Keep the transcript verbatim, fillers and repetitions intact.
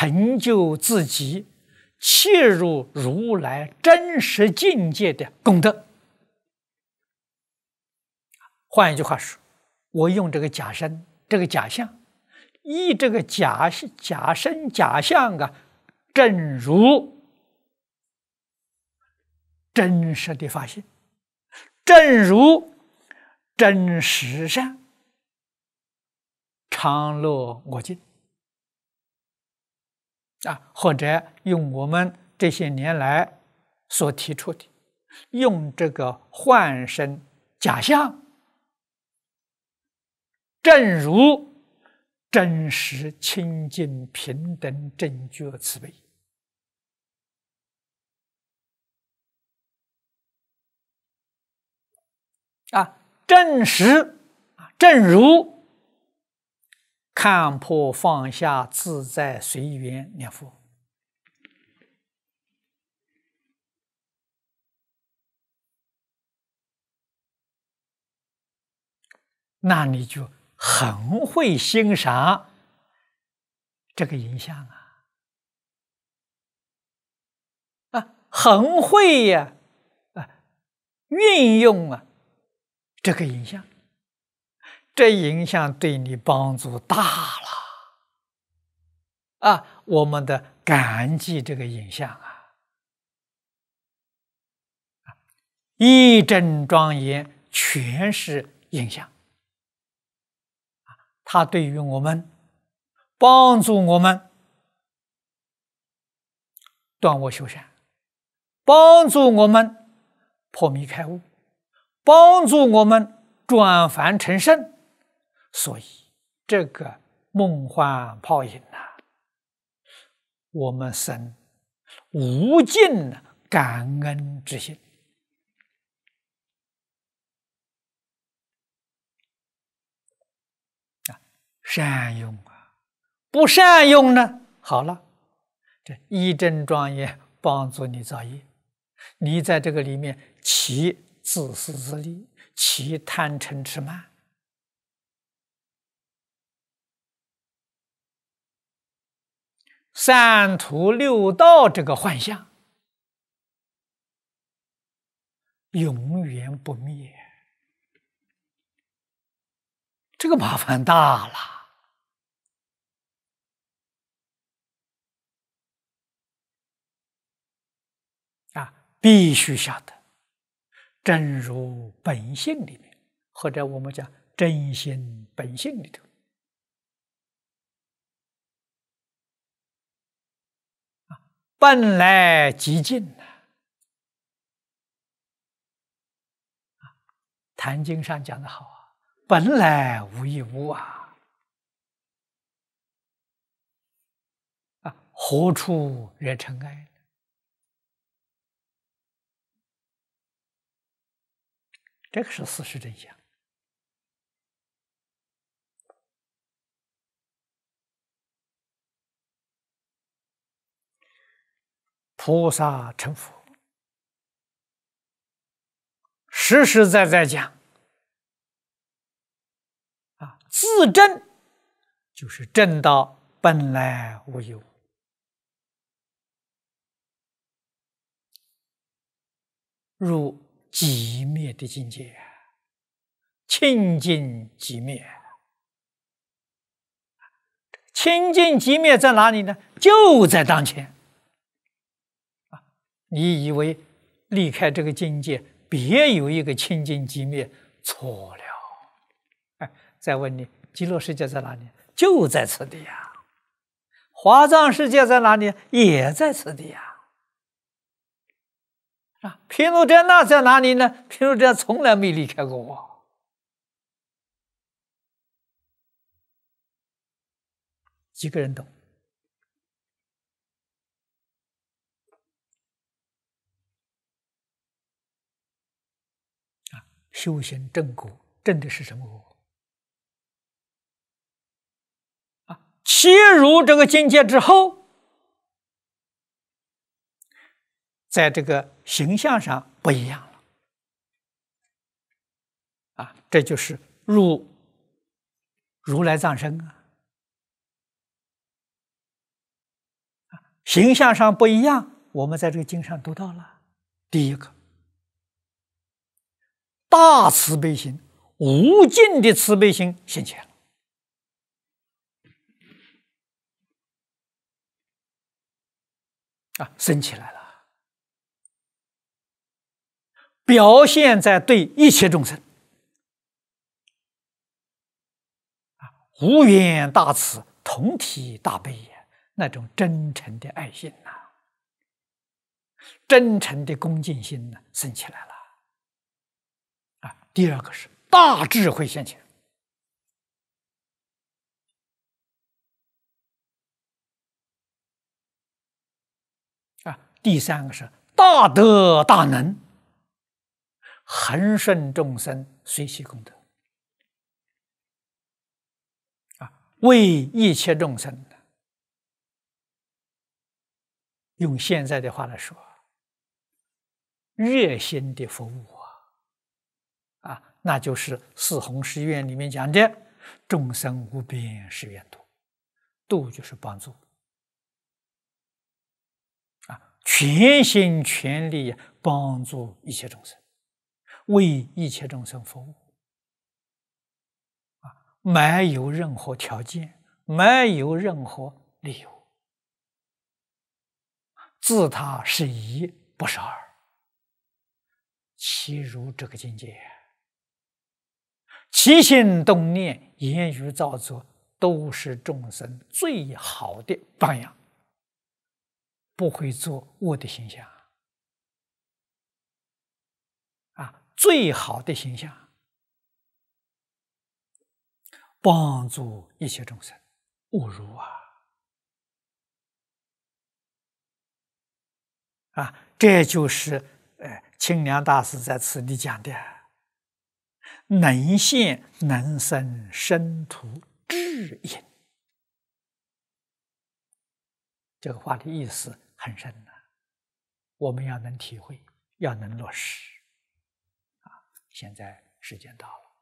成就自己切入如来真实境界的功德。换一句话说，我用这个假身，这个假象，依这个假假身假象啊，正如真实的发现，正如真实善，常乐我净啊，或者用我们这些年来所提出的，用这个幻身假象，正如真实清净平等正觉慈悲啊，正实正如看破放下自在随缘念佛。那你就很会欣赏这个影像啊，啊，很会呀，啊，运用啊这个影像，这影像对你帮助大了啊！我们的感激这个影像啊，一真庄严全是影像。它对于我们帮助我们断恶修善，帮助我们破迷开悟，帮助我们转凡成圣。所以这个梦幻泡影啊，我们生无尽的感恩之心啊，善用啊，不善用呢，好了，这一真庄严帮助你造业，你在这个里面起自私自利，起贪嗔痴慢，三途六道这个幻象永远不灭，这个麻烦大了啊！必须晓得，正如本性里面，或者我们讲真心本性里头，本来极尽呐。坛经上讲的好啊，本来无一物啊，啊，何处惹尘埃？这个是事实真相。菩萨成佛，实实在在讲啊，自证就是证到本来无一物，入寂灭的境界，清净寂灭。清净寂灭在哪里呢？就在当前。啊，你以为离开这个境界，别有一个清净寂灭，错了。哎，再问你，极乐世界在哪里？就在此地呀。华藏世界在哪里？也在此地呀。啊，毗卢遮那在哪里呢？毗卢遮从来没离开过我。几个人懂？啊，修行正果，正的是什么果？啊，切入这个境界之后，在这个形象上不一样了。啊，这就是入如来藏身啊。 形象上不一样，我们在这个经上读到了。第一个，大慈悲心、无尽的慈悲心现前了。啊，升起来了，表现在对一切众生。啊，无缘大慈，同体大悲也，那种真诚的爱心呐、啊，真诚的恭敬心呢、啊，升起来了。啊，第二个是大智慧现前。啊，第三个是大德大能，恒顺众生，随喜功德。啊，为一切众生，用现在的话来说，热心的服务啊，啊，那就是四弘誓愿里面讲的众生无边誓愿度，度就是帮助。全心全力帮助一切众生，为一切众生服务，啊，没有任何条件，没有任何理由，自他是一，不是二，其如这个境界，起心动念、言语造作，都是众生最好的榜样。不会做恶的形象啊，最好的形象，帮助一切众生，勿如啊！啊，这就是呃，清凉大师在此地讲的“能现能生生土智因”。这个话的意思很深呐、啊，我们要能体会，要能落实。啊，现在时间到了。